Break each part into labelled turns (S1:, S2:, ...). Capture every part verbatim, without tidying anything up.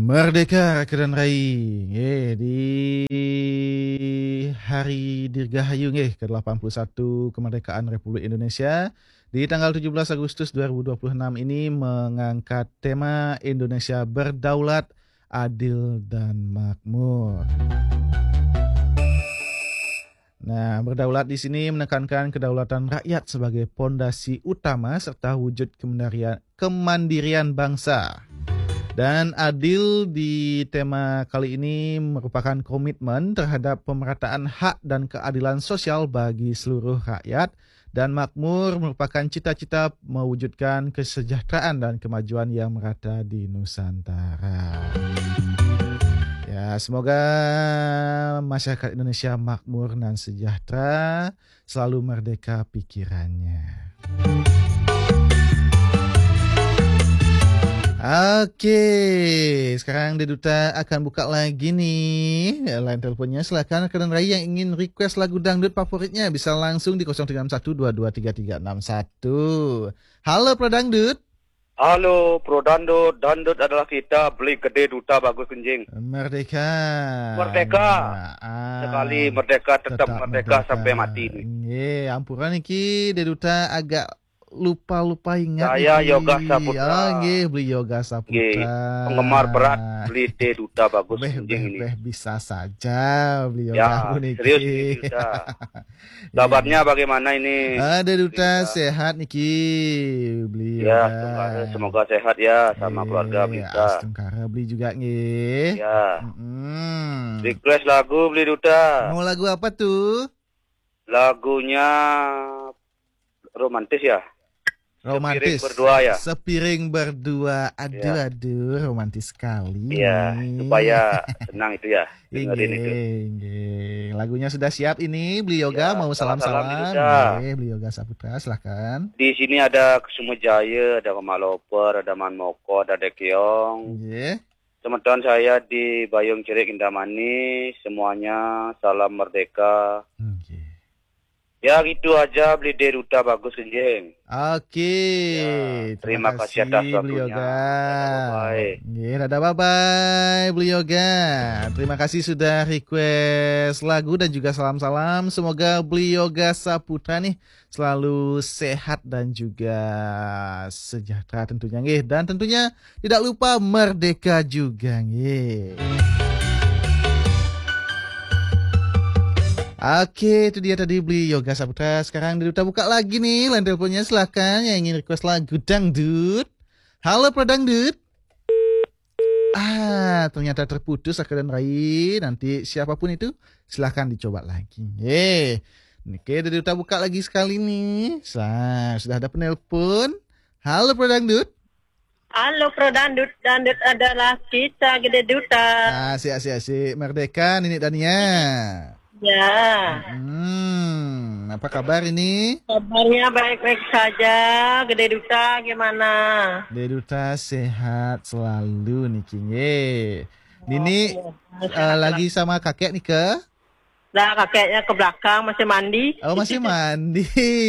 S1: Merdeka Rakyat Rai nggih di Hari Dirgahayu nggih ke delapan puluh satu kemerdekaan Republik Indonesia di tanggal tujuh belas Agustus dua ribu dua puluh enam ini mengangkat tema Indonesia berdaulat, adil dan makmur. Nah, berdaulat di sini menekankan kedaulatan rakyat sebagai pondasi utama serta wujud kemandirian, kemandirian bangsa. Dan adil di tema kali ini merupakan komitmen terhadap pemerataan hak dan keadilan sosial bagi seluruh rakyat, dan makmur merupakan cita-cita mewujudkan kesejahteraan dan kemajuan yang merata di Nusantara. Ya, semoga masyarakat Indonesia makmur dan sejahtera, selalu merdeka pikirannya. Oke, sekarang Deduta akan buka lagi nih line teleponnya. Silakan rekan Rai yang ingin request lagu dangdut favoritnya bisa langsung di nol tiga satu dua dua tiga tiga enam satu. Halo Pro Dangdut.
S2: Halo Pro Dangdut, dangdut adalah kita, beli gede duta bagus kenjing.
S1: Merdeka.
S2: Merdeka.
S1: Ah,
S2: Sekali merdeka tetap,
S1: tetap
S2: merdeka,
S1: merdeka
S2: sampai mati.
S1: Nggih, ampuran iki Deduta agak lupa-lupa ingat.
S2: Saya
S1: niki.
S2: Yoga Saputra.
S1: Oh, nggih, beli Yoga Saputra.
S2: Nggih, penggemar berat beli teh duta bagus
S1: beh,
S2: kenjing
S1: beh,
S2: ini.
S1: beh, bisa saja beli Yoga
S2: Ya,
S1: aku niki.
S2: serius ini duta. Kabarnya bagaimana ini?
S1: Ada duta
S2: Duta.
S1: sehat niki beli
S2: Ya,
S1: Yoga.
S2: semoga, semoga sehat ya sama
S1: Eh,
S2: keluarga bisa.
S1: Astungkara beli juga nggih.
S2: Ya,
S1: Mm-mm.
S2: request lagu beli duta.
S1: Mau lagu apa tuh?
S2: Lagunya romantis ya.
S1: Romantis.
S2: Sepiring berdua ya.
S1: Sepiring berdua. Aduh,
S2: Ya.
S1: aduh, romantis sekali.
S2: Iya,
S1: nih.
S2: supaya senang itu ya, dengerin itu.
S1: Inggih, inggih. Lagunya sudah siap ini, beli Yoga
S2: Ya,
S1: mau
S2: salam-salam
S1: salam-salam.
S2: di Duta.
S1: Nggih, beli Yoga Saputra, silahkan.
S2: Di sini ada Kusumo Jaya, ada Kemak Loper, ada Man Moko, ada Dekyong.
S1: Nggih.
S2: Teman-teman saya di Bayung Cerik Indamani, semuanya salam merdeka.
S1: Nggih.
S2: Ya gitu aja, beli de duta bagus kenjing.
S1: Oke,
S2: Ya, terima kasih atas
S1: beli
S2: waktunya.
S1: Yoga.
S2: Bye-bye.
S1: Nggih, dadah bye-bye beli Yoga. Terima kasih sudah request lagu dan juga salam-salam. Semoga beli Yoga Saputra nih selalu sehat dan juga sejahtera tentunya nggih, dan tentunya tidak lupa merdeka juga nggih. Oke, itu dia tadi beli Yoga Saputra. Sekarang Deduta buka lagi nih line teleponnya, silahkan yang ingin request lagu dangdut. Halo Pro Dangdut. Ah, ternyata terputus Rekan Rai. Nanti siapapun itu silahkan dicoba lagi. Yeay. Oke, Deduta buka lagi sekali nih. Nah, sudah ada penelpon. Halo Pro Dangdut.
S3: Halo Pro Dangdut, dangdut adalah kita gede duta.
S1: Ah, asik-asik asik. Merdeka Nini Dania.
S3: Ya,
S1: Hmm, apa kabar ini?
S3: kabarnya baik-baik saja. Gede duta gimana?
S1: Deduta sehat selalu nih King. Ye. Nini uh, lagi sama kakek nih ke?
S3: Lah kakeknya ke belakang masih mandi.
S1: Oh masih mandi.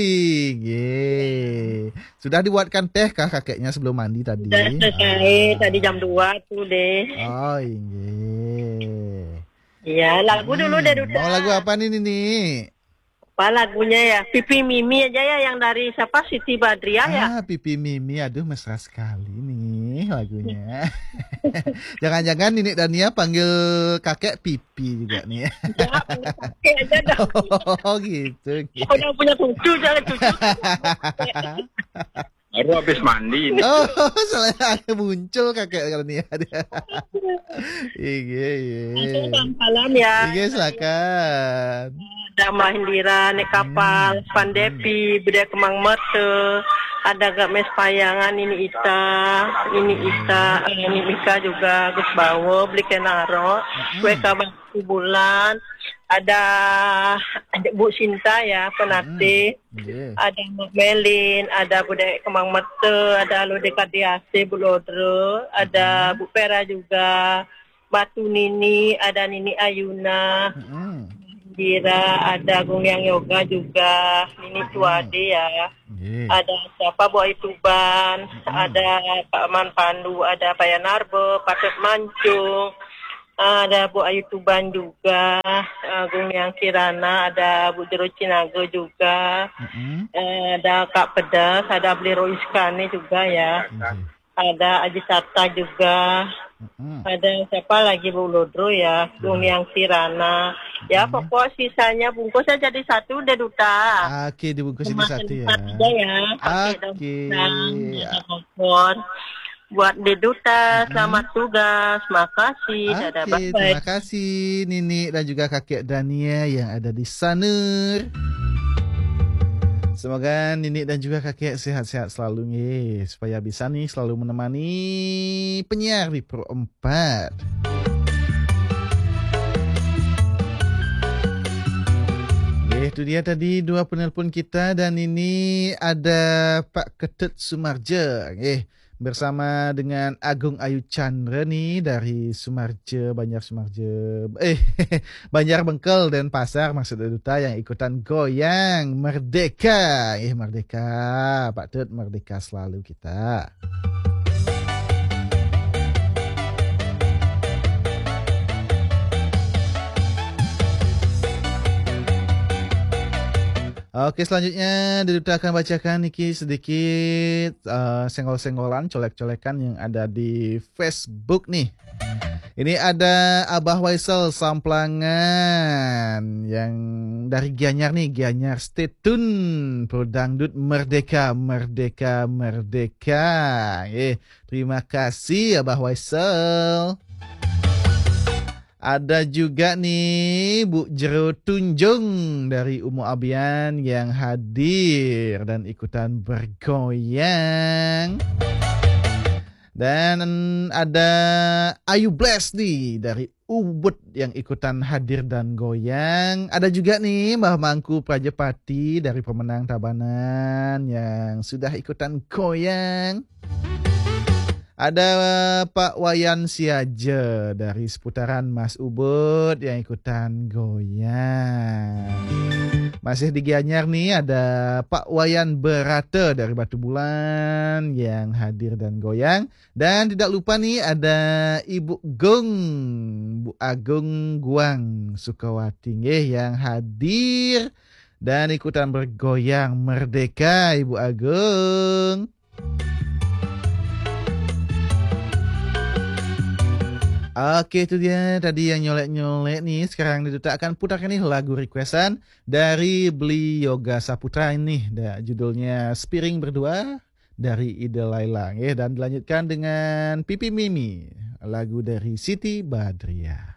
S1: Ye. Sudah dibuatkan teh kah kakeknya sebelum mandi tadi?
S3: Sudah selesai tadi jam dua tuh deh.
S1: Oh iya.
S3: Iya, lagu dulu deh duta.
S1: Mau lagu apa nih Nini?
S3: Apa lagunya ya? Pipi Mimi aja ya, yang dari siapa? Siti Badriah ya?
S1: Ah, Pipi Mimi, aduh mesra sekali nih lagunya. Jangan-jangan Nini Dania panggil kakek Pipi juga nih.
S3: Ya, panggil kakek aja dah.
S1: Oh gitu. gitu.
S3: Udah punya cucu, jangan cucu.
S2: Baru habis mandi ini.
S1: Oh, soalnya muncul kakek Dania. Iya, iya.
S3: Salam ya.
S1: Iya, silakan.
S3: Ada Mahindira, naik kapal,
S1: Hmm.
S3: Pandepi, Budaya Kemang Mete, ada Gak Mes Payangan, ini Ita, ini Ita, eh, ini Mika juga, Gus Bawo, beli Kenaro, W K Bakti Bulan, ada ada Bu Sinta ya, Penate,
S1: Iya.
S3: ada Mbak Melin, ada Budaya Kemang Mete, ada Lode Kadiase, Bu Lodro, ada Bu Pera juga, Batu Nini, ada Nini Ayuna,
S1: Mm-mm.
S3: Gira, ada Gungyang Yoga juga, ini Tuade ya.
S1: Nggih.
S3: Ada siapa Bu Ayu Tuban,
S1: Mm-mm.
S3: ada Pak Man Pandu, ada Pak Yanarbe, Patut Mancung, ada Bu Ayu Tuban juga, uh, Gungyang Kirana, ada Bu Jero Cinago juga,
S1: Mm-mm.
S3: eh, ada Kak Pedas, ada Bliro Iskani juga ya.
S1: Nggih.
S3: Ada Aji Sata juga,
S1: Mm-mm.
S3: ada siapa lagi Bu Lodro ya, Gungyang Kirana. Ya pokok sisanya bungkus aja jadi satu udah duta.
S1: Oke, dibungkus jadi
S3: Cuma
S1: satu ya.
S3: sedikit aja ya, pakai daun
S1: Oke.
S3: pisang, ada kompor. Buat di duta, selamat tugas, makasih, dadah,
S1: Oke,
S3: bye-bye.
S1: terima kasih Nini dan juga kakek Dania yang ada di sana. Semoga Nini dan juga kakek sehat-sehat selalu nih, supaya bisa nih selalu menemani penyiar di Pro empat. Eh, itu dia tadi dua penelpon kita dan ini ada Pak Ketut Sumarja. Eh, bersama dengan Agung Ayu Chandra nih dari Sumarja, Banjar Sumarja. Eh, Banjar Bengkel dan Pasar maksud duta yang ikutan goyang merdeka. Eh, merdeka. Pak Tut, merdeka selalu kita. Oke, selanjutnya Duta akan bacakan Niki sedikit uh, senggol-senggolan, colek-colekan yang ada di Facebook nih. Ini ada Abah Waisel Samplangan yang dari Gianyar nih, Gianyar stay tune Pro Dangdut Merdeka, Merdeka, Merdeka. Eh, terima kasih Abah Waisel. Ada juga nih Bu Jero Tunjung dari Umu Abian yang hadir dan ikutan bergoyang. Dan ada Ayu Bless nih dari Ubud yang ikutan hadir dan goyang. Ada juga nih Mbah Mangku Prajepati dari pemenang Tabanan yang sudah ikutan goyang. Ada Pak Wayan Siaja dari seputaran Mas Ubud yang ikutan goyang. Masih di Gianyar nih ada Pak Wayan Berata dari Batu Bulan yang hadir dan goyang. Dan tidak lupa nih ada Ibu Gung, Bu Agung Guang Sukawati yang hadir dan ikutan bergoyang merdeka Ibu Agung. Oke, itu dia tadi yang nyolek-nyolek nih. Sekarang Duta akan putarkan nih lagu requestan dari Beli Yoga Saputra ini. Da, judulnya Spiring Berdua dari Ida Laila. Ya, dan dilanjutkan dengan Pipi Mimi, lagu dari Siti Badriah.